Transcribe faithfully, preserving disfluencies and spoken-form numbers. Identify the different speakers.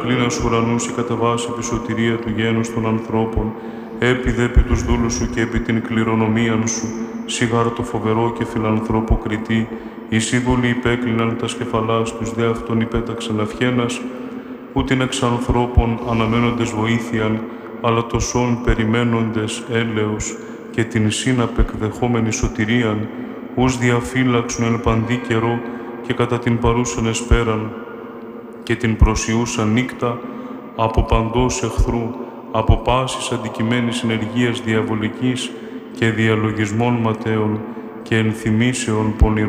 Speaker 1: κλίνας ουρανούς η κατά βάση επί σωτηρία του γένους των ανθρώπων, έπιδε επί τους δούλους σου και επί την κληρονομίαν σου, σιγάρα το φοβερό και φιλανθρώπο κριτή, οι σύμβολοι υπέκλειναν τα σκεφαλάς τους, δε αυτόν υπέταξαν αυχένας, ούτιν εξ ανθρώπων αναμένοντες βοήθειαν, αλλά τοσόν περιμένοντες έλεος και την σύναπεκδεχόμενη σωτηρίαν, ους διαφύλαξουν εν παντή καιρό και κατά την παρούσαν εσπέραν και την προσιούσαν νύκτα από παντός εχθρού, από πάσης αντικειμένης ενεργείας διαβολικής και διαλογισμών ματέων και ενθυμήσεων πονηρών.